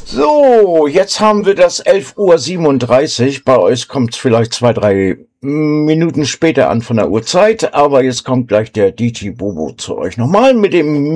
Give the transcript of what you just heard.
So, jetzt haben wir das 11:37 Uhr. Bei euch kommt es vielleicht 2, 3 Minuten später an von der Uhrzeit, aber jetzt kommt gleich der DJ Bobo zu euch nochmal mit dem